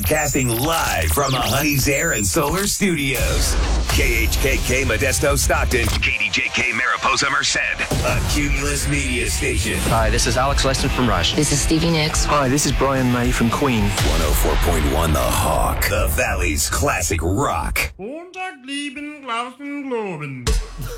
Broadcasting live from the Honey's Air and Solar Studios. KHKK Modesto Stockton. KDJK Mariposa Merced. A Cumulus Media Station. Hi, this is Alex Lester from Rush. This is Stevie Nicks. Hi, this is Brian May from Queen. 104.1 The Hawk. The Valley's classic rock. Montag lieben, Glauben, Globen.